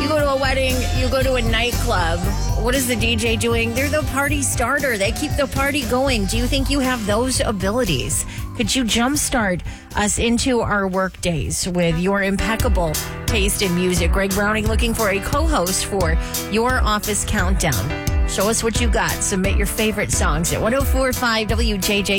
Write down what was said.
go to a wedding, you go to a nightclub. What is the DJ doing? They're the party starter. They keep the party going. Do you think you have those abilities? Could you jumpstart us into our work days with your impeccable taste in music? Greg Browning looking for a co-host for your office countdown. Show us what you got. Submit your favorite songs at 1045 WJJ.